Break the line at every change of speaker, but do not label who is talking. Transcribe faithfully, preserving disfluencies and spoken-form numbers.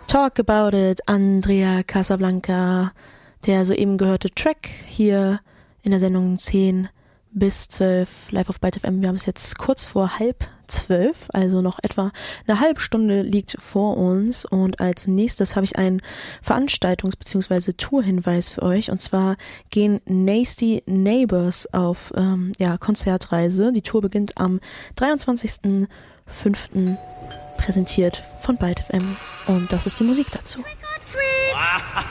Talk About It, Andrea Casablanca, der soeben gehörte Track hier in der Sendung zehn bis zwölf live auf Byte F M. Wir haben es jetzt kurz vor halb zwölf, also noch etwa eine halbe Stunde liegt vor uns, und als nächstes habe ich einen Veranstaltungs- bzw. Tourhinweis für euch, und zwar gehen Nasty Neighbors auf ähm, ja, Konzertreise. Die Tour beginnt am dreiundzwanzigsten fünften präsentiert von Byte F M, und das ist die Musik dazu.